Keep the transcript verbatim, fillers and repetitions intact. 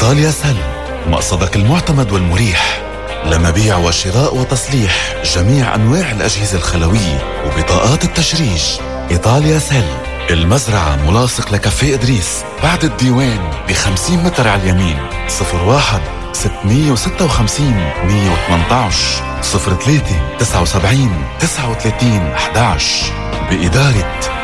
إيطاليا سل، مقصدك المعتمد والمريح لمبيع وشراء وتصليح جميع أنواع الأجهزة الخلوية وبطاقات التشريج. إيطاليا سل، المزرعة ملاصق لكافيه إدريس بعد الديوان بخمسين متر على اليمين. صفر واحد ستمية وستة وخمسين مية وثمانية عشر صفر ثلاثة تسعة سبعين تسعة وثلاثين أحد عشر بإدارة